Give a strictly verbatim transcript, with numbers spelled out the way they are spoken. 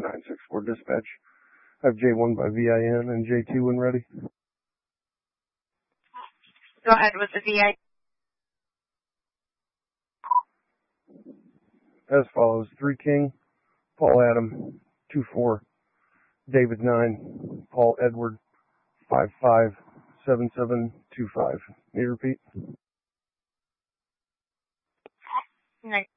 nine six four dispatch. I have J one by V I N and J two when ready. Go ahead with the V I N. As follows: three King, Paul Adam, two four, David nine, Paul Edward, five five, seven seven two five. May you repeat? Nice.